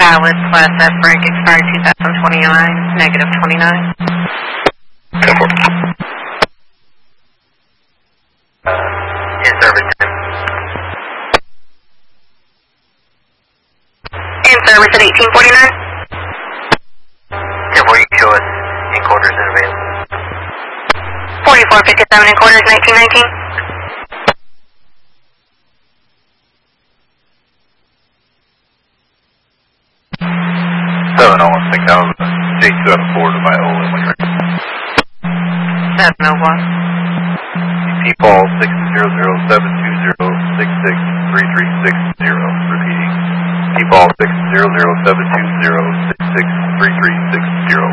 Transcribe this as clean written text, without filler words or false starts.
Valid Class F brake expired 2029, negative 29. 10-4. In service. In service at 1849. 10-4, you show us in quarters and available. 4457 in quarters, 1919. J2 out of Florida by Olin when you're ready. 701. P-Paul 600-720-663360. Repeating. P-Paul 600-720-663360.